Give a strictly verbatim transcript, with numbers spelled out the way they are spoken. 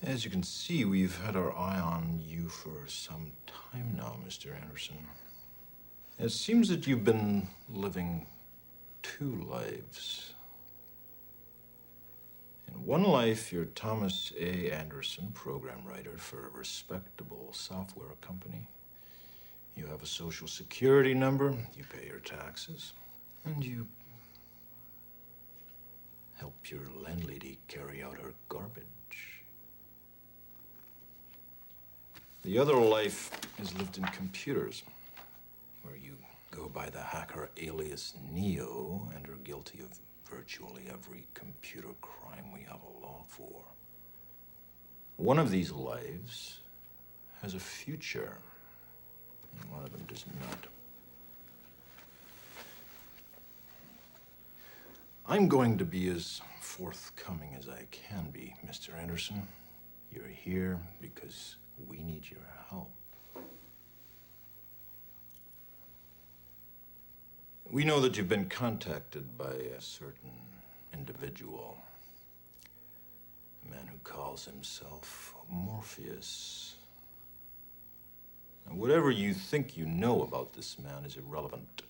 As you can see, we've had our eye on you for some time now, Mister Anderson. It seems that you've been living two lives. In one life, you're Thomas A. Anderson, program writer for a respectable software company. You have a social security number, you pay your taxes, and you help your landlady carry out her garbage. The other life is lived in computers, where you go by the hacker alias Neo and are guilty of virtually every computer crime we have a law for. One of these lives has a future, and one of them does not. I'm going to be as forthcoming as I can be, Mister Anderson. You're here because we need your help. We know that you've been contacted by a certain individual, a man who calls himself Morpheus. Now, whatever you think you know about this man is irrelevant.